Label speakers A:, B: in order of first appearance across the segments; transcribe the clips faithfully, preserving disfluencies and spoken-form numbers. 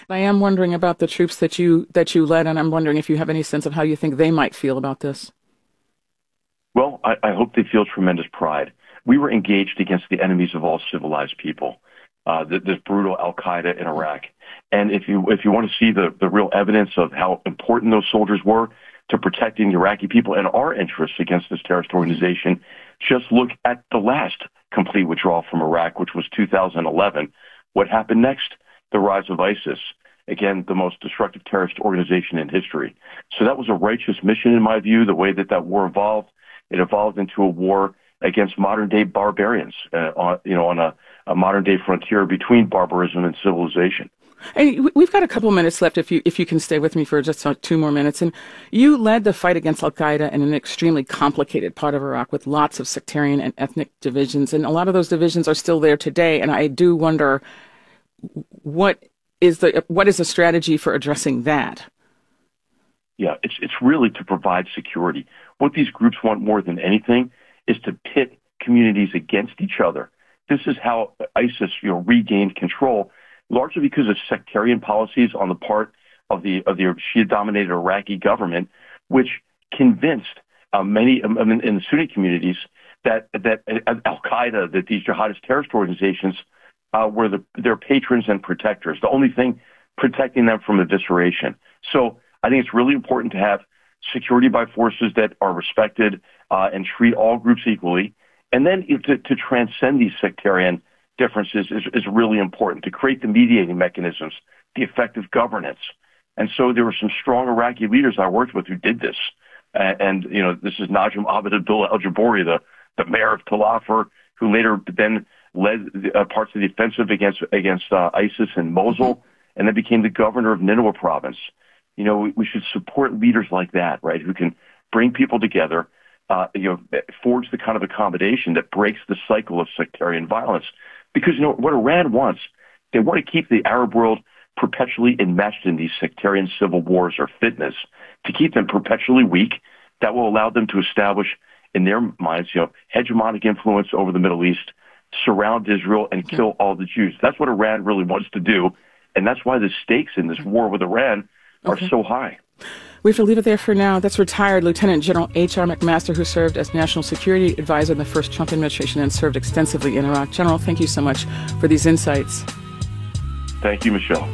A: I am wondering about the troops that you that you led, and I'm wondering if you have any sense of how you think they might feel about this.
B: Well, I, I hope they feel tremendous pride. We were engaged against the enemies of all civilized people, uh, this brutal Al-Qaeda in Iraq. And if you if you want to see the, the real evidence of how important those soldiers were to protecting the Iraqi people and our interests against this terrorist organization, just look at the last complete withdrawal from Iraq, which was two thousand eleven. What happened next? The rise of ISIS. Again, the most destructive terrorist organization in history. So that was a righteous mission, in my view, the way that that war evolved. It evolved into a war against modern-day barbarians, uh, on, you know, on a, a modern-day frontier between barbarism and civilization.
A: And we've got a couple minutes left, if you if you can stay with me for just two more minutes. And you led the fight against Al-Qaeda in an extremely complicated part of Iraq with lots of sectarian and ethnic divisions. And a lot of those divisions are still there today. And I do wonder, what is the what is the strategy for addressing that?
B: Yeah, it's it's really to provide security. What these groups want more than anything is to pit communities against each other. This is how ISIS, you know, regained control, largely because of sectarian policies on the part of the of the Shia-dominated Iraqi government, which convinced uh, many um, in the Sunni communities that that uh, Al-Qaeda, that these jihadist terrorist organizations uh, were the, their patrons and protectors, the only thing protecting them from evisceration. So I think it's really important to have security by forces that are respected uh, and treat all groups equally. And then to, to transcend these sectarian differences is, is really important, to create the mediating mechanisms, the effective governance. And so there were some strong Iraqi leaders I worked with who did this. Uh, and, you know, this is Najm Abed Abdullah al-Jabouri, the, the mayor of Tel Afar, who later then led the, uh, parts of the offensive against, against uh, ISIS in Mosul, mm-hmm. and then became the governor of Nineveh province. You know, we, we should support leaders like that, right, who can bring people together, uh, you know, forge the kind of accommodation that breaks the cycle of sectarian violence. Because, you know, what Iran wants, they want to keep the Arab world perpetually enmeshed in these sectarian civil wars or fitnas, to keep them perpetually weak. That will allow them to establish, in their minds, you know, hegemonic influence over the Middle East, surround Israel, and kill all the Jews. That's what Iran really wants to do. And that's why the stakes in this war with Iran are okay. so high.
A: We have to leave it there for now. That's retired Lieutenant General H R McMaster, who served as National Security Advisor in the first Trump administration and served extensively in Iraq. General, thank you so much for these insights.
B: Thank you, Michelle.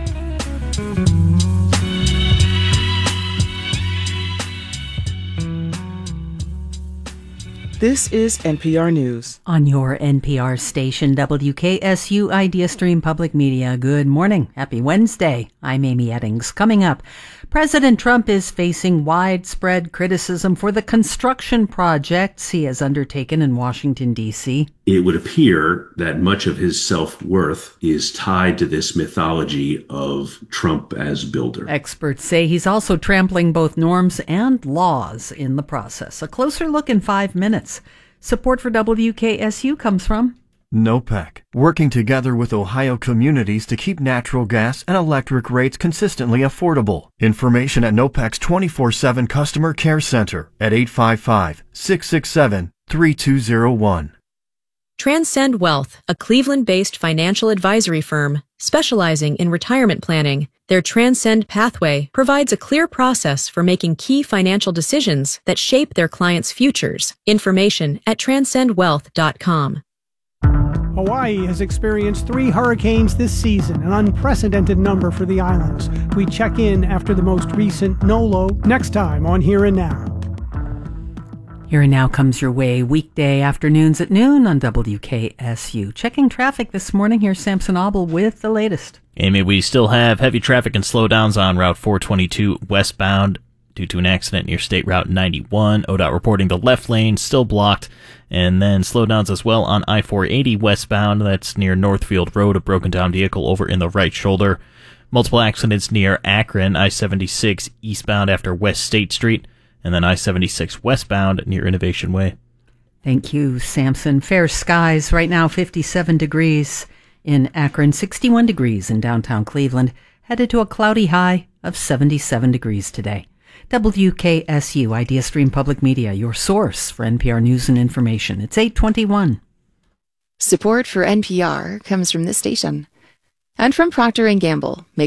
A: This is N P R News.
C: On your N P R station, W K S U Idea Stream Public Media. Good morning. Happy Wednesday. I'm Amy Eddings. Coming up, President Trump is facing widespread criticism for the construction projects he has undertaken in Washington, D C.
D: It would appear that much of his self-worth is tied to this mythology of Trump as builder.
C: Experts say he's also trampling both norms and laws in the process. A closer look in five minutes. Support for W K S U comes from
E: NOPEC, working together with Ohio communities to keep natural gas and electric rates consistently affordable. Information at NOPEC's twenty-four seven Customer Care Center at eight five five, six six seven, three two zero one.
F: Transcend Wealth, a Cleveland-based financial advisory firm specializing in retirement planning. Their Transcend Pathway provides a clear process for making key financial decisions that shape their clients' futures. Information at transcend wealth dot com.
G: Hawaii has experienced three hurricanes this season, an unprecedented number for the islands. We check in after the most recent NOLO next time on Here and Now.
C: Here and Now comes your way weekday afternoons at noon on W K S U. Checking traffic this morning, here's Samson Abel with the latest.
H: Amy, we still have heavy traffic and slowdowns on Route four twenty-two westbound due to an accident near State Route ninety-one. O D O T reporting the left lane still blocked, and then slowdowns as well on I four eighty westbound. That's near Northfield Road, a broken down vehicle over in the right shoulder. Multiple accidents near Akron, I seventy-six eastbound after West State Street, and then I seventy-six westbound near Innovation Way.
C: Thank you, Samson. Fair skies right now, fifty-seven degrees in Akron, sixty-one degrees in downtown Cleveland, headed to a cloudy high of seventy-seven degrees today. W K S U, Idea Stream Public Media, your source for N P R news and information. It's eight twenty-one.
I: Support for N P R comes from this station and from Procter and Gamble.